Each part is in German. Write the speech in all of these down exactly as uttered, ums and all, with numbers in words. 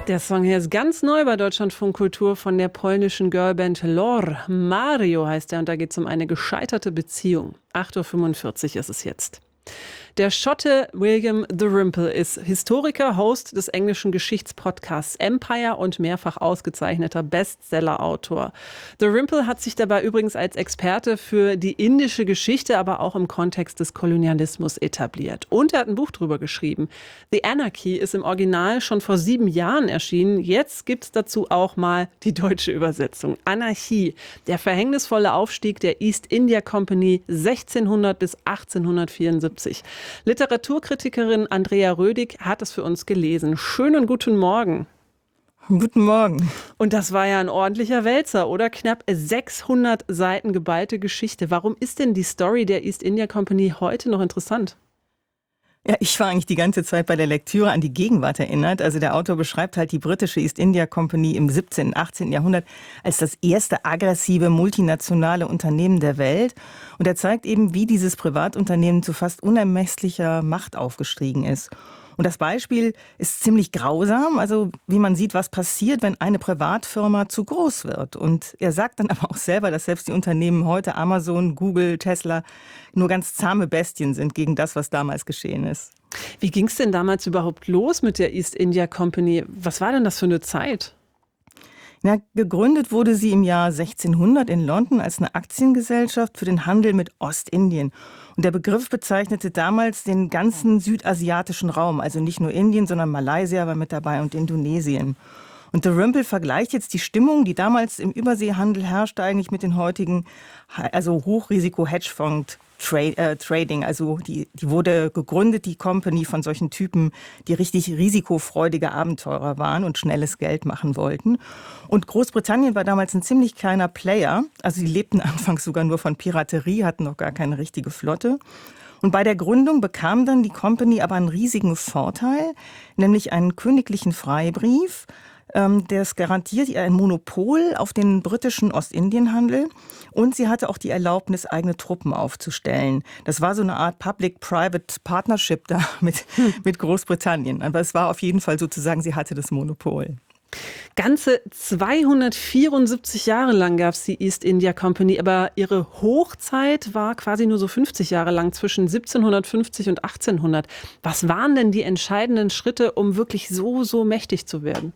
Der Song hier ist ganz neu bei Deutschlandfunk Kultur von der polnischen Girlband Lor. Mario heißt er und da geht es um eine gescheiterte Beziehung. acht Uhr fünfundvierzig ist es jetzt. Der Schotte William Dalrymple ist Historiker, Host des englischen Geschichtspodcasts Empire und mehrfach ausgezeichneter Bestsellerautor. Dalrymple hat sich dabei übrigens als Experte für die indische Geschichte, aber auch im Kontext des Kolonialismus etabliert. Und er hat ein Buch drüber geschrieben. The Anarchy ist im Original schon vor sieben Jahren erschienen. Jetzt gibt es dazu auch mal die deutsche Übersetzung. Anarchie, der verhängnisvolle Aufstieg der East India Company sechzehnhundert bis achtzehnhundertvierundsiebzig. Literaturkritikerin Andrea Rödig hat es für uns gelesen. Schönen guten Morgen. Guten Morgen. Und das war ja ein ordentlicher Wälzer, oder? Knapp sechshundert Seiten geballte Geschichte. Warum ist denn die Story der East India Company heute noch interessant? Ja, ich war eigentlich die ganze Zeit bei der Lektüre an die Gegenwart erinnert. Also der Autor beschreibt halt die britische East India Company im siebzehnten, achtzehnten Jahrhundert als das erste aggressive multinationale Unternehmen der Welt. Und er zeigt eben, wie dieses Privatunternehmen zu fast unermesslicher Macht aufgestiegen ist. Und das Beispiel ist ziemlich grausam, also wie man sieht, was passiert, wenn eine Privatfirma zu groß wird. Und er sagt dann aber auch selber, dass selbst die Unternehmen heute, Amazon, Google, Tesla, nur ganz zahme Bestien sind gegen das, was damals geschehen ist. Wie ging es denn damals überhaupt los mit der East India Company? Was war denn das für eine Zeit? Ja, gegründet wurde sie im Jahr sechzehnhundert in London als eine Aktiengesellschaft für den Handel mit Ostindien. Und der Begriff bezeichnete damals den ganzen südasiatischen Raum, also nicht nur Indien, sondern Malaysia war mit dabei und Indonesien. Und Dalrymple vergleicht jetzt die Stimmung, die damals im Überseehandel herrschte, eigentlich mit den heutigen, also Hochrisiko-Hedgefonds. Trade, äh, Trading, also die, die wurde gegründet, die Company, von solchen Typen, die richtig risikofreudige Abenteurer waren und schnelles Geld machen wollten. Und Großbritannien war damals ein ziemlich kleiner Player, also die lebten anfangs sogar nur von Piraterie, hatten noch gar keine richtige Flotte. Und bei der Gründung bekam dann die Company aber einen riesigen Vorteil, nämlich einen königlichen Freibrief. Das garantiert ihr ein Monopol auf den britischen Ostindienhandel und sie hatte auch die Erlaubnis, eigene Truppen aufzustellen. Das war so eine Art Public-Private Partnership da mit, mit Großbritannien. Aber es war auf jeden Fall sozusagen, sie hatte das Monopol. Ganze zweihundertvierundsiebzig Jahre lang gab es die East India Company, aber ihre Hochzeit war quasi nur so fünfzig Jahre lang, zwischen siebzehnhundertfünfzig und achtzehnhundert. Was waren denn die entscheidenden Schritte, um wirklich so, so mächtig zu werden?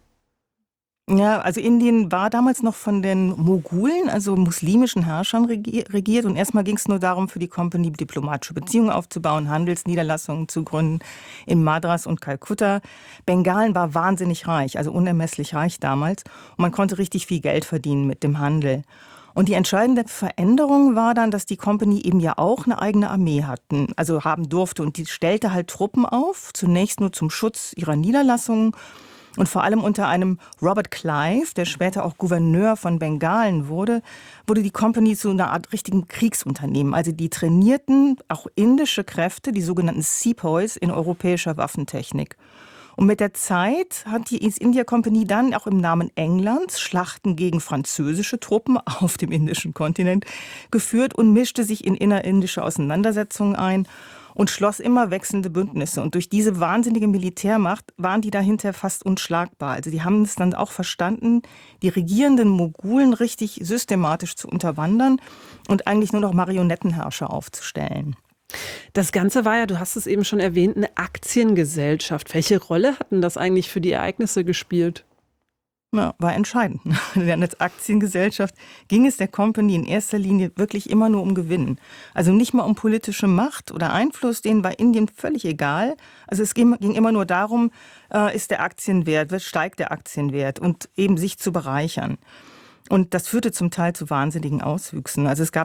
Ja, also Indien war damals noch von den Mogulen, also muslimischen Herrschern regiert. Und erstmal ging es nur darum, für die Company diplomatische Beziehungen aufzubauen, Handelsniederlassungen zu gründen in Madras und Kalkutta. Bengalen war wahnsinnig reich, also unermesslich reich damals. Und man konnte richtig viel Geld verdienen mit dem Handel. Und die entscheidende Veränderung war dann, dass die Company eben ja auch eine eigene Armee hatten, also haben durfte. Und die stellte halt Truppen auf, zunächst nur zum Schutz ihrer Niederlassungen. Und vor allem unter einem Robert Clive, der später auch Gouverneur von Bengalen wurde, wurde die Company zu einer Art richtigen Kriegsunternehmen. Also die trainierten auch indische Kräfte, die sogenannten Sepoys, in europäischer Waffentechnik. Und mit der Zeit hat die East India Company dann auch im Namen Englands Schlachten gegen französische Truppen auf dem indischen Kontinent geführt und mischte sich in innerindische Auseinandersetzungen ein und schloss immer wechselnde Bündnisse. Und durch diese wahnsinnige Militärmacht waren die dahinter fast unschlagbar. Also die haben es dann auch verstanden, die regierenden Mogulen richtig systematisch zu unterwandern und eigentlich nur noch Marionettenherrscher aufzustellen. Das Ganze war ja, du hast es eben schon erwähnt, eine Aktiengesellschaft. Welche Rolle hatten das eigentlich für die Ereignisse gespielt? Ja, war entscheidend. Als Aktiengesellschaft ging es der Company in erster Linie wirklich immer nur um Gewinn. Also nicht mal um politische Macht oder Einfluss, denen war Indien völlig egal. Also es ging, ging immer nur darum, äh, ist der Aktienwert, steigt der Aktienwert und eben sich zu bereichern. Und das führte zum Teil zu wahnsinnigen Auswüchsen. Also es gab